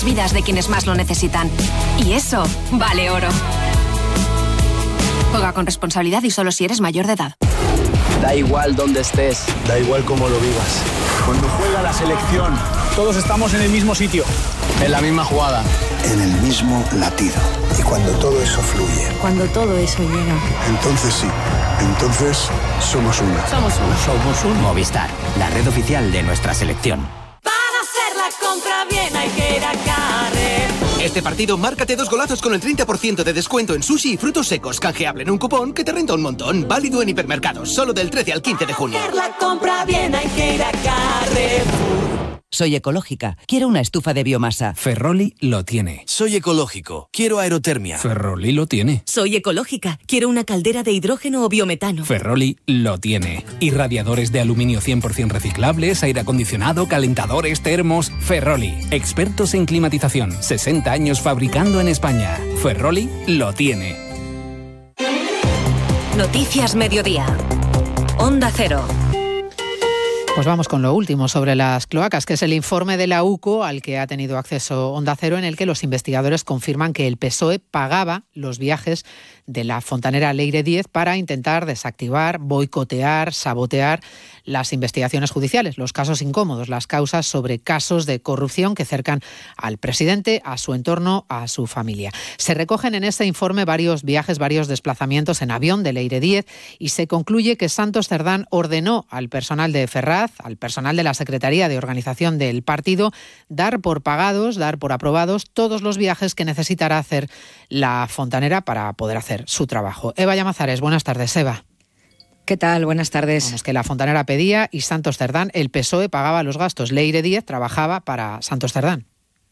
Vidas de quienes más lo necesitan. Y eso vale oro. Juega con responsabilidad y solo si eres mayor de edad. Da igual dónde estés, da igual cómo lo vivas. Cuando juega la selección, todos estamos en el mismo sitio, en la misma jugada, en el mismo latido. Y cuando todo eso fluye, cuando todo eso llega, entonces sí, entonces somos una. Somos uno. Movistar, la red oficial de nuestra selección. Para hacer la compra bien hay que ir a Carrer. Este partido, márcate 2 golazos con el 30% de descuento en sushi y frutos secos. Canjeable en un cupón que te renta un montón. Válido en hipermercados, solo del 13 al 15 de junio. Para hacer la compra bien hay que ir a Carrefour. Soy ecológica. Quiero una estufa de biomasa. Ferroli lo tiene. Soy ecológico. Quiero aerotermia. Ferroli lo tiene. Soy ecológica. Quiero una caldera de hidrógeno o biometano. Ferroli lo tiene. Y radiadores de aluminio 100% reciclables, aire acondicionado, calentadores, termos. Ferroli. Expertos en climatización. 60 años fabricando en España. Ferroli lo tiene. Noticias Mediodía. Onda Cero. Pues vamos con lo último sobre las cloacas, que es el informe de la UCO al que ha tenido acceso Onda Cero, en el que los investigadores confirman que el PSOE pagaba los viajes de la fontanera Leire Díez para intentar desactivar, boicotear, sabotear las investigaciones judiciales, los casos incómodos, las causas sobre casos de corrupción que cercan al presidente, a su entorno, a su familia. Se recogen en este informe varios viajes, varios desplazamientos en avión de Leire Díez, y se concluye que Santos Cerdán ordenó al personal de Ferraz, al personal de la Secretaría de Organización del partido, dar por pagados, dar por aprobados todos los viajes que necesitará hacer la fontanera para poder hacer su trabajo. Eva Llamazares, buenas tardes, Eva. ¿Qué tal? Buenas tardes. Vamos, que la fontanera pedía y Santos Cerdán, el PSOE, pagaba los gastos. Leire Díez trabajaba para Santos Cerdán.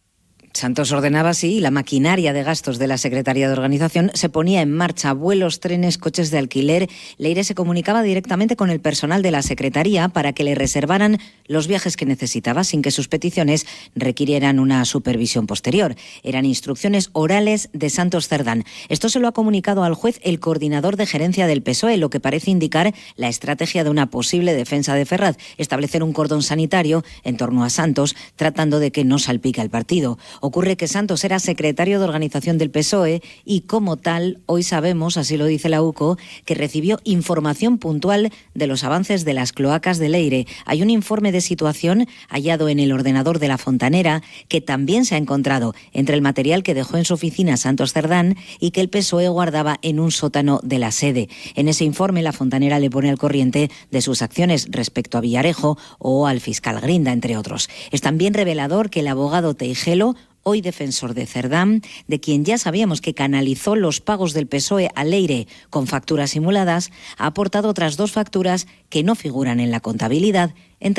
Santos ordenaba, sí, y la maquinaria de gastos de la Secretaría de Organización se ponía en marcha: vuelos, trenes, coches de alquiler. Leire se comunicaba directamente con el personal de la Secretaría para que le reservaran los viajes que necesitaba sin que sus peticiones requirieran una supervisión posterior. Eran instrucciones orales de Santos Cerdán. Esto se lo ha comunicado al juez el coordinador de gerencia del PSOE, lo que parece indicar la estrategia de una posible defensa de Ferraz: establecer un cordón sanitario en torno a Santos, tratando de que no salpique al partido. Ocurre que Santos era secretario de organización del PSOE y, como tal, hoy sabemos, así lo dice la UCO, que recibió información puntual de los avances de las cloacas de Leire. Hay un informe de situación hallado en el ordenador de la fontanera que también se ha encontrado entre el material que dejó en su oficina Santos Cerdán y que el PSOE guardaba en un sótano de la sede. En ese informe, la fontanera le pone al corriente de sus acciones respecto a Villarejo o al fiscal Grinda, entre otros. Es también revelador que el abogado Teijelo, hoy defensor de Cerdán, de quien ya sabíamos que canalizó los pagos del PSOE a Leire con facturas simuladas, ha aportado otras 2 facturas que no figuran en la contabilidad, entre